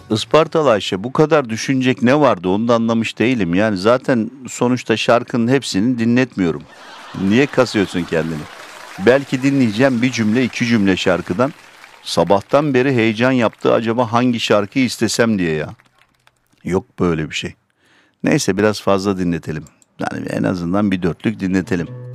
Ispartalı Ayşe, bu kadar düşünecek ne vardı onu da anlamış değilim. Yani zaten sonuçta şarkının hepsini dinletmiyorum. Niye kasıyorsun kendini? Belki dinleyeceğim bir cümle iki cümle şarkıdan. Sabahtan beri heyecan yaptı, acaba hangi şarkıyı istesem diye ya. Yok böyle bir şey. Neyse biraz fazla dinletelim. Yani en azından bir dörtlük dinletelim.